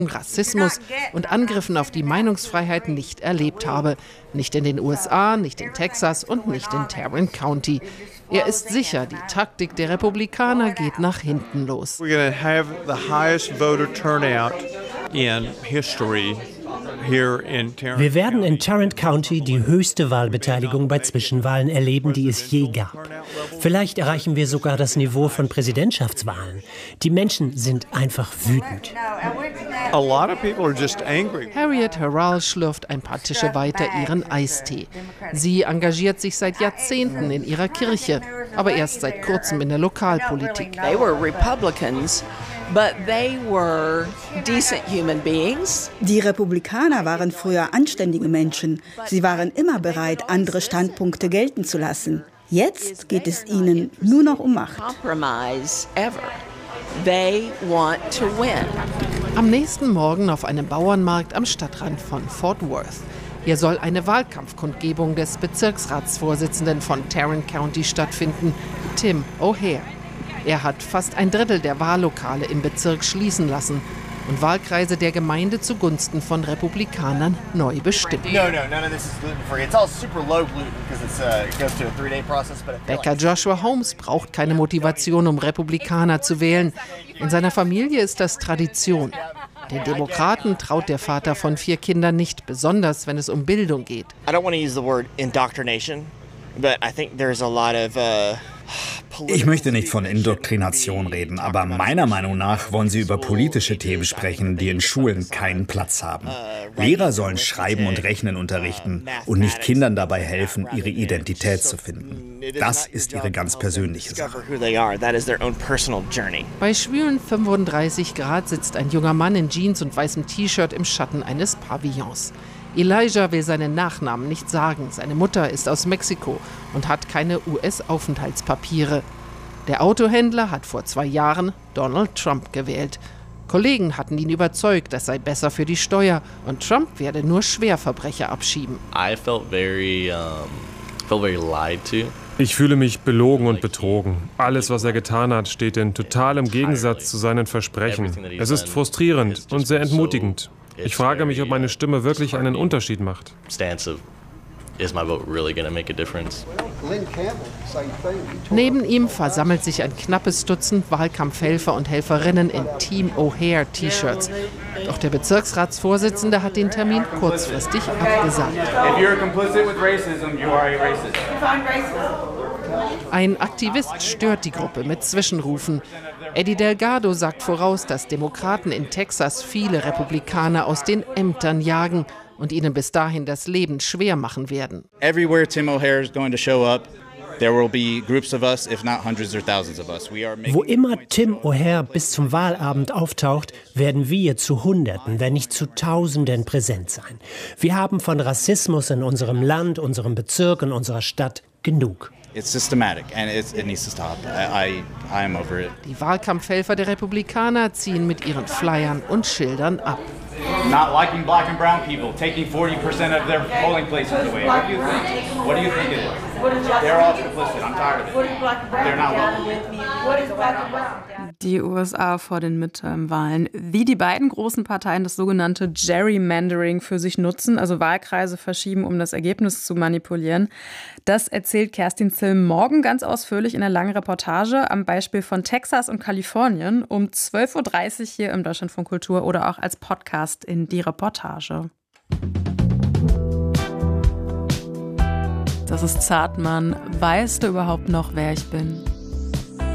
Rassismus und Angriffen auf die Meinungsfreiheit nicht erlebt habe. Nicht in den USA, nicht in Texas und nicht in Tarrant County. Er ist sicher, die Taktik der Republikaner geht nach hinten los. We're going to have the highest voter turnout in history. Wir werden in Tarrant County die höchste Wahlbeteiligung bei Zwischenwahlen erleben, die es je gab. Vielleicht erreichen wir sogar das Niveau von Präsidentschaftswahlen. Die Menschen sind einfach wütend. Harriet Harrell schlürft ein paar Tische weiter ihren Eistee. Sie engagiert sich seit Jahrzehnten in ihrer Kirche, aber erst seit kurzem in der Lokalpolitik. They were Republicans. But they were decent human beings. Die Republikaner waren früher anständige Menschen. Sie waren immer bereit, andere Standpunkte gelten zu lassen. Jetzt geht es ihnen nur noch um Macht. They want to win. Am nächsten Morgen auf einem Bauernmarkt am Stadtrand von Fort Worth. Hier soll eine Wahlkampfkundgebung des Bezirksratsvorsitzenden von Tarrant County stattfinden, Tim O'Hare. Er hat fast ein Drittel der Wahllokale im Bezirk schließen lassen und Wahlkreise der Gemeinde zugunsten von Republikanern neu bestimmt. Bäcker Joshua Holmes braucht keine Motivation, um Republikaner zu wählen. In seiner Familie ist das Tradition. Den Demokraten traut der Vater von 4 Kindern nicht, besonders wenn es um Bildung geht. I don't want to use the word indoctrination, but I think there's a lot of Ich möchte nicht von Indoktrination reden, aber meiner Meinung nach wollen Sie über politische Themen sprechen, die in Schulen keinen Platz haben. Lehrer sollen Schreiben und Rechnen unterrichten und nicht Kindern dabei helfen, ihre Identität zu finden. Das ist ihre ganz persönliche Sache. Bei schwülen 35 Grad sitzt ein junger Mann in Jeans und weißem T-Shirt im Schatten eines Pavillons. Elijah will seinen Nachnamen nicht sagen. Seine Mutter ist aus Mexiko und hat keine US-Aufenthaltspapiere. Der Autohändler hat vor 2 Jahren Donald Trump gewählt. Kollegen hatten ihn überzeugt, das sei besser für die Steuer und Trump werde nur Schwerverbrecher abschieben. Ich fühle mich belogen und betrogen. Alles, was er getan hat, steht in totalem Gegensatz zu seinen Versprechen. Es ist frustrierend und sehr entmutigend. Ich frage mich, ob meine Stimme wirklich einen Unterschied macht. Neben ihm versammelt sich ein knappes Dutzend Wahlkampfhelfer und Helferinnen in Team O'Hare T-Shirts. Doch der Bezirksratsvorsitzende hat den Termin kurzfristig abgesagt. Ein Aktivist stört die Gruppe mit Zwischenrufen. Eddie Delgado sagt voraus, dass Demokraten in Texas viele Republikaner aus den Ämtern jagen und ihnen bis dahin das Leben schwer machen werden. Everywhere Tim O'Hare is going to show up, there will be groups of us, if not hundreds or thousands of us. Wo immer Tim O'Hare bis zum Wahlabend auftaucht, werden wir zu Hunderten, wenn nicht zu Tausenden präsent sein. Wir haben von Rassismus in unserem Land, unserem Bezirk und unserer Stadt genug. It's systematic and it needs to stop. I am over it. Die Wahlkampfhelfer der Republikaner ziehen mit ihren Flyern und Schildern ab. Not liking black and brown people, taking 40% of their polling places away. What do you think? What do you think it is? They're all complicit. I'm tired of it. They're not welcome. Die USA vor den Midterm-Wahlen. Wie die beiden großen Parteien das sogenannte Gerrymandering für sich nutzen, also Wahlkreise verschieben, um das Ergebnis zu manipulieren, das erzählt Kerstin Zilm morgen ganz ausführlich in einer langen Reportage am Beispiel von Texas und Kalifornien um 12.30 Uhr hier im Deutschlandfunk Kultur oder auch als Podcast in die Reportage. Das ist Zartmann. Weißt du überhaupt noch, wer ich bin?